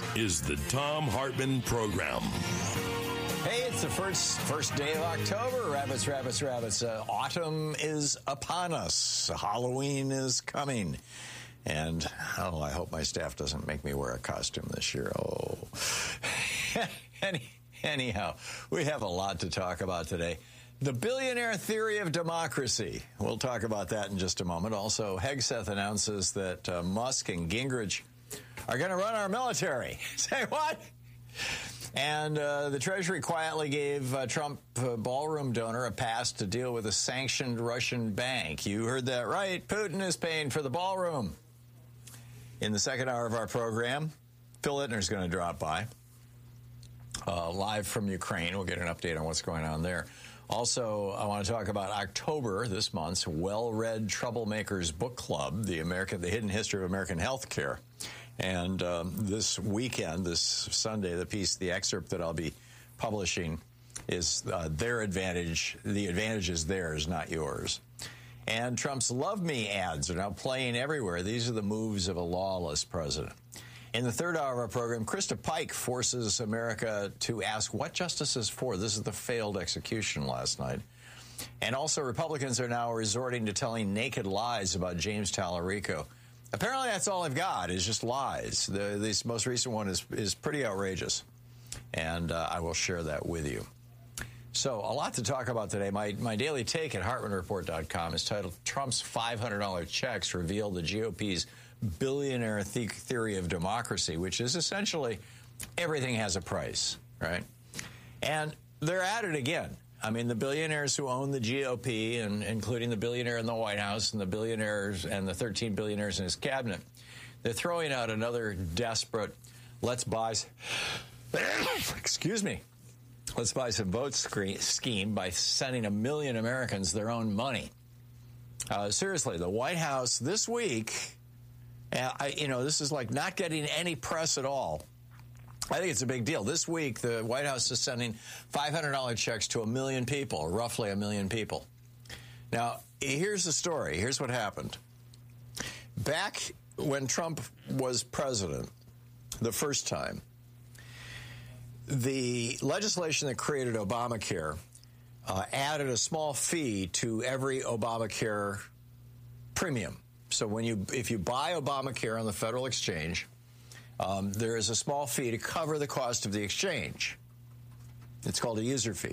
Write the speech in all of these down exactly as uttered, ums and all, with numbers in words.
is the Thom Hartmann Program. Hey, it's the first first day of October. Rabbits, rabbits, rabbits. Uh, autumn is upon us. Halloween is coming. And, oh, I hope my staff doesn't make me wear a costume this year. Oh. Any, anyhow, we have a lot to talk about today. The billionaire theory of democracy. We'll talk about that in just a moment. Also, Hegseth announces that uh, Musk and Gingrich are going to run our military. Say what? And uh, the Treasury quietly gave uh, Trump uh, ballroom donor a pass to deal with a sanctioned Russian bank. You heard that right. Putin is paying for the ballroom. In the second hour of our program, Phil Ittner is going to drop by, uh, live from Ukraine. We'll get an update on what's going on there. Also, I want to talk about October, this month's Well-Read Troublemakers Book Club, the American, the Hidden History of American Healthcare. And um, this weekend, this Sunday, the piece, the excerpt that I'll be publishing is uh, their advantage. The advantage is theirs, not yours. And Trump's Love Me ads are now playing everywhere. These are the moves of a lawless president. In the third hour of our program, Krista Pike forces America to ask what justice is for. This is the failed execution last night. And also, Republicans are now resorting to telling naked lies about James Tallarico. Apparently, that's all I've got is just lies. The, this most recent one is, is pretty outrageous, and uh, I will share that with you. So, a lot to talk about today. My, my daily take at Hartmann Report dot com is titled, Trump's five hundred dollar checks reveal the G O P's billionaire the- theory of democracy, which is essentially everything has a price, right? And they're at it again. I mean, the billionaires who own the G O P, and including the billionaire in the White House and the billionaires and the thirteen billionaires in his cabinet, they're throwing out another desperate, let's buy, excuse me, let's buy some votes scheme by sending a million Americans their own money. Uh, seriously, the White House this week, uh, I, you know, this is like not getting any press at all. I think it's a big deal. This week, the White House is sending five hundred dollar checks to a million people, roughly a million people. Now, here's the story. Here's what happened. Back when Trump was president the first time, the legislation that created Obamacare uh, added a small fee to every Obamacare premium. So when you, if you buy Obamacare on the Federal Exchange, Um, there is a small fee to cover the cost of the exchange. It's called a user fee.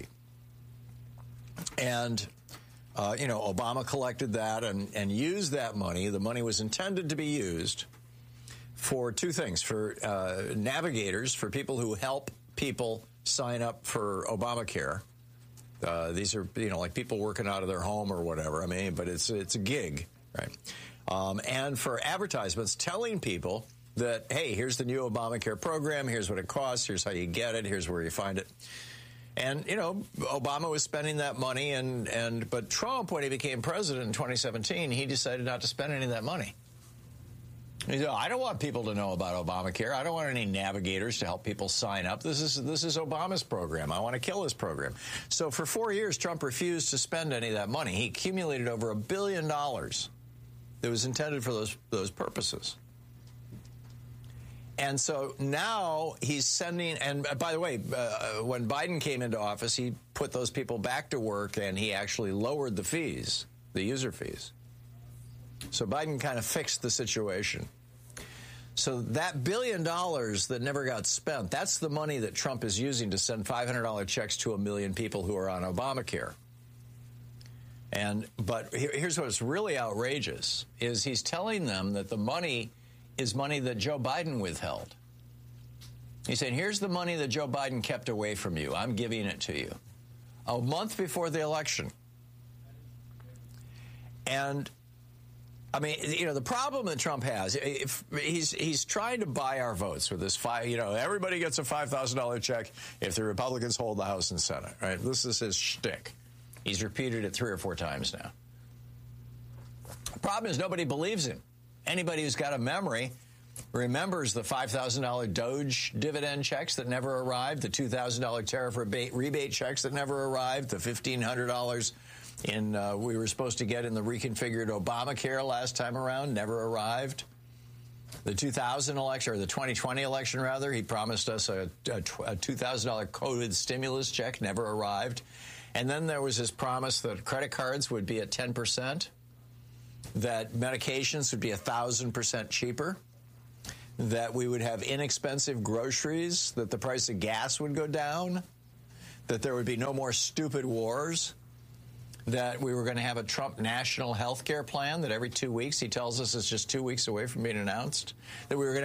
And, uh, you know, Obama collected that and, and used that money. The money was intended to be used for two things, for uh, navigators, for people who help people sign up for Obamacare. Uh, these are, you know, like people working out of their home or whatever. I mean, but it's, it's a gig, right? Um, and for advertisements telling people that, hey, here's the new Obamacare program, here's what it costs, here's how you get it, here's where you find it. And, you know, Obama was spending that money, and, and but Trump, when he became president in twenty seventeen, he decided not to spend any of that money. He said, I don't want people to know about Obamacare. I don't want any navigators to help people sign up. This is this is Obama's program. I want to kill his program. So for four years, Trump refused to spend any of that money. He accumulated over a billion dollars that was intended for those those purposes. And so now he's sending, and by the way, uh, when Biden came into office, he put those people back to work, and he actually lowered the fees, the user fees. So Biden kind of fixed the situation. So that billion dollars that never got spent, that's the money that Trump is using to send five hundred dollar checks to a million people who are on Obamacare. And but here's what's really outrageous, is he's telling them that the money is money that Joe Biden withheld. He's saying, here's the money that Joe Biden kept away from you. I'm giving it to you. A month before the election. And, I mean, you know, the problem that Trump has, if he's he's trying to buy our votes with this five, you know, everybody gets a five thousand dollar check if the Republicans hold the House and Senate, right? This is his shtick. He's repeated it three or four times now. The problem is nobody believes him. Anybody who's got a memory remembers the five thousand dollar Doge dividend checks that never arrived, the two thousand dollar tariff rebate, rebate checks that never arrived, the fifteen hundred dollars in uh, we were supposed to get in the reconfigured Obamacare last time around, never arrived. The two thousand election, or the twenty twenty election, rather, he promised us a, a, a two thousand dollar COVID stimulus check, never arrived. And then there was his promise that credit cards would be at ten percent, that medications would be one thousand percent cheaper, that we would have inexpensive groceries, that the price of gas would go down, that there would be no more stupid wars, that we were going to have a Trump national health care plan that every two weeks he tells us is just two weeks away from being announced, that we were going to